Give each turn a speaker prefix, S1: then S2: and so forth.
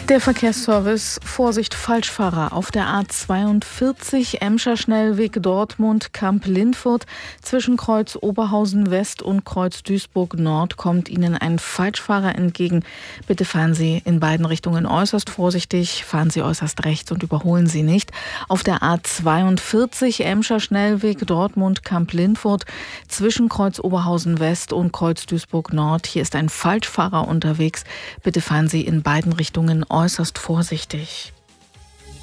S1: Der Verkehrsservice: Vorsicht, Falschfahrer auf der A42 Emscher Schnellweg Dortmund Kamp-Lindfurt. Zwischen Kreuz Oberhausen West und Kreuz Duisburg Nord kommt Ihnen ein Falschfahrer entgegen. Bitte fahren Sie in beiden Richtungen äußerst vorsichtig, fahren Sie äußerst rechts und überholen Sie nicht. Auf der A42 Emscher Schnellweg Dortmund Kamp-Lindfurt zwischen Kreuz Oberhausen West und Kreuz Duisburg Nord. Hier ist ein Falschfahrer unterwegs. Bitte fahren Sie in beiden Richtungen äußerst vorsichtig.